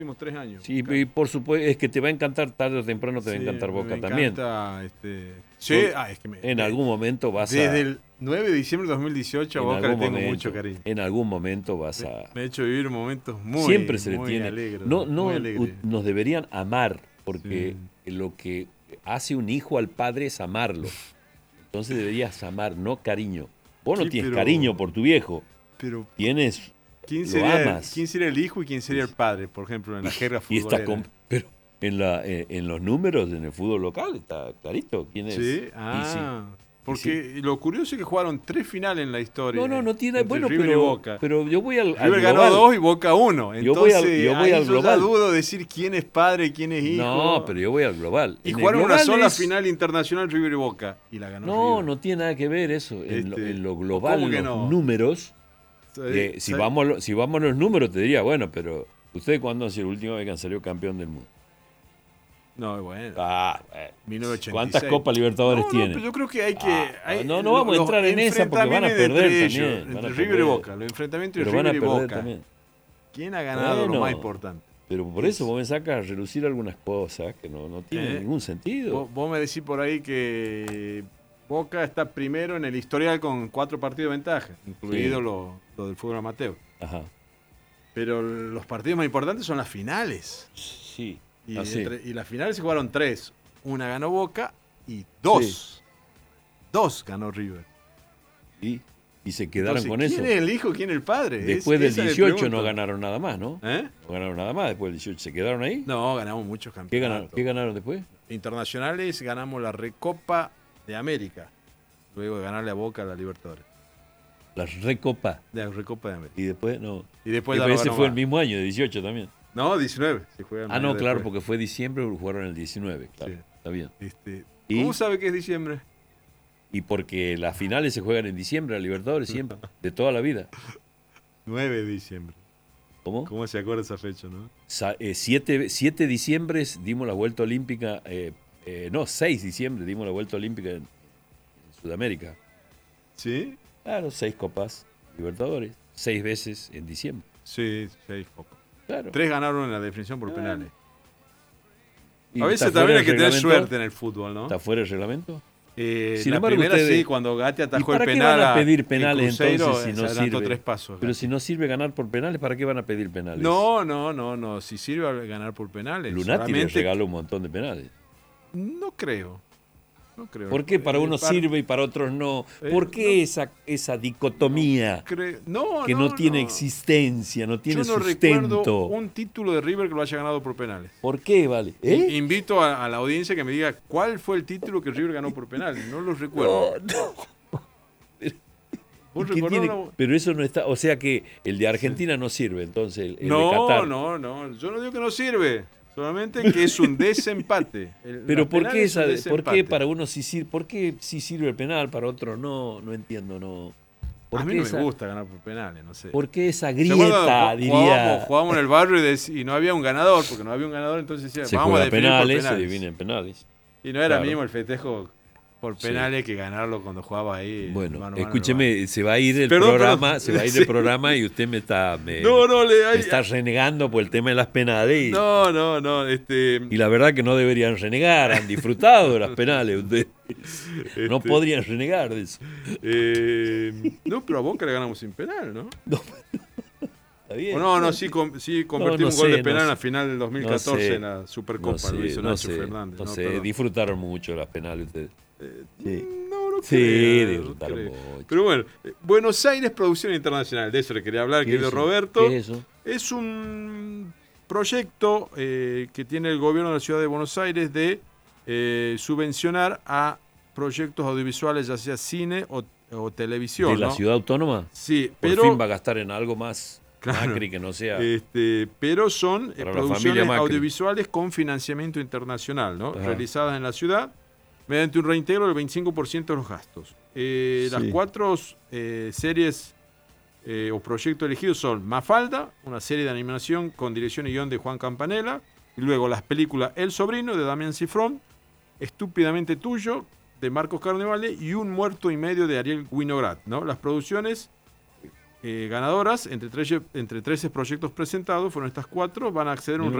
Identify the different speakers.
Speaker 1: últimos 3 años.
Speaker 2: Sí, y por supuesto, es que te va a encantar tarde o temprano, te va a encantar Boca también.
Speaker 1: Sí, es que
Speaker 2: en algún momento vas
Speaker 1: desde el 9 de diciembre de 2018 a Boca le tengo mucho cariño.
Speaker 2: En algún momento vas
Speaker 1: me he hecho vivir momentos muy,
Speaker 2: siempre se le
Speaker 1: muy
Speaker 2: tiene
Speaker 1: alegres.
Speaker 2: Nos deberían amar, porque lo que hace un hijo al padre es amarlo. Entonces deberías amar, no cariño. Vos no tienes cariño por tu viejo.
Speaker 1: Pero
Speaker 2: tienes
Speaker 1: ¿quién sería el hijo y quién sería el padre, por ejemplo, en la jerga futbolera?
Speaker 2: Pero en los números, en el fútbol local, está clarito quién es.
Speaker 1: Sí, porque lo curioso es que jugaron 3 finales en la historia.
Speaker 2: No tiene. Bueno,
Speaker 1: River y Boca.
Speaker 2: Pero yo voy al
Speaker 1: River
Speaker 2: global.
Speaker 1: ganó 2 y Boca 1. Entonces,
Speaker 2: yo voy al global.
Speaker 1: Ya dudo decir quién es padre y quién es hijo.
Speaker 2: No, pero yo voy al global.
Speaker 1: Y jugaron una sola final internacional River y Boca. Y la ganó River.
Speaker 2: No tiene nada que ver eso. En lo global, en los números. Si vamos a los números, te diría, bueno, pero ¿ustedes cuándo han sido la última vez que han salido campeón del mundo?
Speaker 1: No, bueno.
Speaker 2: 1986. ¿Cuántas Copas Libertadores tienen?
Speaker 1: Pero yo creo que hay que...
Speaker 2: no vamos a entrar en esa porque van a perder también.
Speaker 1: Entre River y Boca. Los enfrentamientos entre River y Boca.
Speaker 2: También.
Speaker 1: ¿Quién ha ganado lo más importante?
Speaker 2: Pero por eso vos me sacas a relucir algunas cosas que no tienen ningún sentido.
Speaker 1: Vos me decís por ahí que Boca está primero en el historial con 4 partidos de ventaja, incluido lo del fútbol amateur.
Speaker 2: Ajá.
Speaker 1: Pero los partidos más importantes son las finales.
Speaker 2: Sí.
Speaker 1: Y las finales se jugaron 3. Una ganó Boca y 2. 2 ganó River.
Speaker 2: Y se quedaron con
Speaker 1: ¿quién
Speaker 2: eso.
Speaker 1: ¿Quién es el hijo? ¿Quién es el padre?
Speaker 2: Después del 18 no ganaron nada más, ¿no?
Speaker 1: No
Speaker 2: ganaron nada más después del 18. ¿Se quedaron ahí?
Speaker 1: No, ganamos muchos campeonatos.
Speaker 2: ¿Qué ganaron después?
Speaker 1: Internacionales ganamos la Recopa de América. Luego de ganarle a Boca a la Libertadores.
Speaker 2: La Recopa.
Speaker 1: De la Recopa de América.
Speaker 2: Y después no.
Speaker 1: Y después
Speaker 2: ese fue el mismo año, de 18 también.
Speaker 1: No, 19. Se juega
Speaker 2: no, claro,
Speaker 1: después.
Speaker 2: porque fue diciembre, jugaron el 19. Claro, está bien.
Speaker 1: ¿Cómo sabe que es diciembre?
Speaker 2: Y porque las finales se juegan en diciembre, la Libertadores, siempre, de toda la vida.
Speaker 1: 9 de diciembre.
Speaker 2: ¿Cómo?
Speaker 1: ¿Cómo se acuerda esa fecha, no?
Speaker 2: 7 diciembre dimos la vuelta olímpica, 6 diciembre dimos la vuelta olímpica en Sudamérica.
Speaker 1: ¿Sí?
Speaker 2: Claro, 6 copas Libertadores, 6 veces en diciembre.
Speaker 1: Sí, 6 copas.
Speaker 2: Claro.
Speaker 1: 3 ganaron en la definición por penales. A veces también hay que tener suerte en el fútbol, ¿no?
Speaker 2: ¿Está fuera del reglamento?
Speaker 1: Sin embargo, primera sí, cuando Gatti atajó el penal.
Speaker 2: ¿Para qué van a pedir penales
Speaker 1: Cruzeiro,
Speaker 2: entonces si no sirve?
Speaker 1: 3 pasos,
Speaker 2: pero si no sirve ganar por penales, ¿para qué van a pedir penales?
Speaker 1: No. Si sirve ganar por penales.
Speaker 2: Lunati le regaló un montón de penales.
Speaker 1: No creo.
Speaker 2: ¿Por qué para unos sirve y para otros no? ¿Por qué esa dicotomía que no tiene existencia, no tiene sustento?
Speaker 1: Yo no recuerdo un título de River que lo haya ganado por penales.
Speaker 2: ¿Por qué, vale?
Speaker 1: Invito a la audiencia que me diga cuál fue el título que River ganó por penales. No lo recuerdo.
Speaker 2: Pero eso no está, o sea que el de Argentina no sirve, entonces el de Qatar.
Speaker 1: No, yo no digo que no sirve. Solamente que es un desempate.
Speaker 2: Pero ¿por qué para uno sí sirve? ¿Por qué sí sirve el penal, para otros no? No entiendo, no.
Speaker 1: A mí no me gusta ganar por penales, no sé.
Speaker 2: ¿Por qué esa grieta, diría?
Speaker 1: Jugábamos en el barrio y no había un ganador, porque no había un ganador, entonces decía, vamos a definir
Speaker 2: penales,
Speaker 1: por penales.
Speaker 2: Se dividen penales.
Speaker 1: Y no era mismo el festejo por penales que ganarlo cuando jugaba ahí.
Speaker 2: Bueno, escúcheme, se va a ir el programa y usted me está renegando por el tema de las penales.
Speaker 1: No.
Speaker 2: Y la verdad que no deberían renegar, han disfrutado de las penales ustedes. No podrían renegar de eso.
Speaker 1: No, pero a Boca le ganamos sin penal, ¿no?
Speaker 2: Está bien.
Speaker 1: Sí convertimos un gol de penal en la final del 2014 en la Supercopa, lo hizo Nacho Fernández.
Speaker 2: Disfrutaron mucho las penales ustedes.
Speaker 1: No
Speaker 2: creo.
Speaker 1: Pero bueno, Buenos Aires Producción Internacional, de eso le quería hablar, querido Roberto.
Speaker 2: ¿Qué es eso?
Speaker 1: Es un proyecto que tiene el gobierno de la ciudad de Buenos Aires de subvencionar a proyectos audiovisuales, ya sea cine o televisión.
Speaker 2: ¿De la ciudad autónoma?
Speaker 1: Sí,
Speaker 2: pero... Por fin va a gastar en algo más Macri que no sea...
Speaker 1: pero son producciones audiovisuales con financiamiento internacional, ¿no? Realizadas en la ciudad, mediante un reintegro del 25% de los gastos. Las 4 series o proyectos elegidos son Mafalda, una serie de animación con dirección y guión de Juan Campanella, y luego las películas El Sobrino, de Damián Cifrón, Estúpidamente Tuyo, de Marcos Carnevale, y Un Muerto y Medio, de Ariel Winograd, ¿no? Las producciones ganadoras, entre 13 proyectos presentados, fueron estas 4, van a acceder a un